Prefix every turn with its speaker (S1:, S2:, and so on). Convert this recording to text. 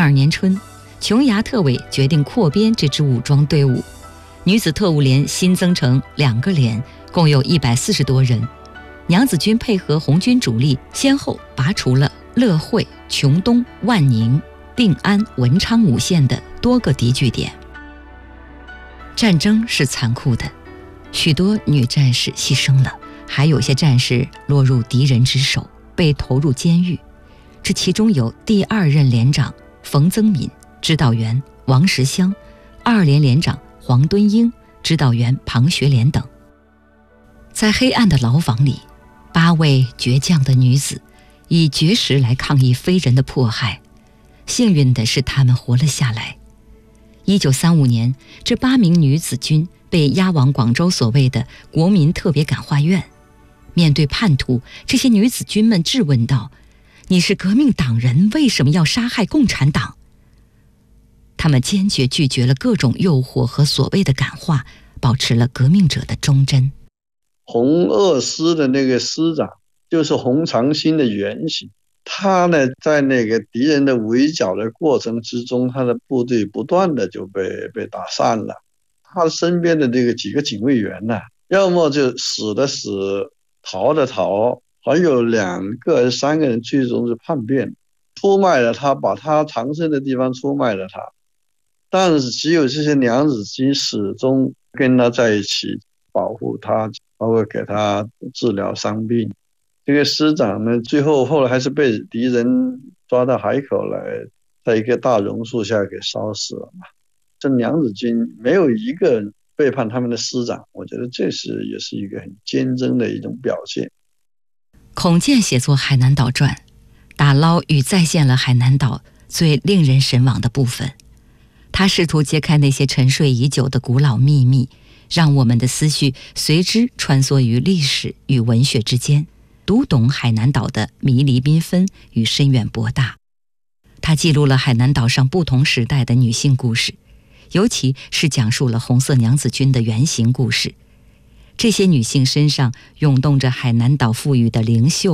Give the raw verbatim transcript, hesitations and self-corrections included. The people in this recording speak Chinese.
S1: 二年春，琼崖特委决定扩编这支武装队伍，女子特务连新增成两个连，共有一百四十多人。娘子军配合红军主力，先后拔除了乐会、琼东、万宁、定安、文昌五县的多个敌据点。战争是残酷的，许多女战士牺牲了，还有些战士落入敌人之手，被投入监狱。这其中有第二任连长冯增敏、指导员王石香，二连连长黄敦英、指导员庞学莲等。在黑暗的牢房里，八位倔强的女子以绝食来抗议非人的迫害，幸运的是她们活了下来。一九三五年，这八名女子军被押往广州所谓的国民特别感化院。面对叛徒，这些女子军们质问道：你是革命党人，为什么要杀害共产党？他们坚决拒绝了各种诱惑和所谓的感化，保持了革命者的忠贞。
S2: 红二师的那个师长就是洪长兴的原型，他呢在那个敌人的围剿的过程之中，他的部队不断的就被被打散了。他身边的这个几个警卫员呢，要么就死的死，逃的逃，还有两个三个人最终是叛变，出卖了他，把他藏身的地方出卖了他。但是只有这些娘子军始终跟他在一起，保护他，包括给他治疗伤病。这个师长呢，最后后来还是被敌人抓到海口来，在一个大榕树下给烧死了嘛。这娘子军没有一个人背叛他们的师长，我觉得这是也是一个很坚贞的一种表现。
S1: 孔健写作《海南岛传》，打捞与再现了海南岛最令人神往的部分。他试图揭开那些沉睡已久的古老秘密，让我们的思绪随之穿梭于历史与文学之间，读懂海南岛的迷离缤纷与深远博大。他记录了海南岛上不同时代的女性故事，尤其是讲述了红色娘子军的原型故事。这些女性身上涌动着海南岛赋予的灵秀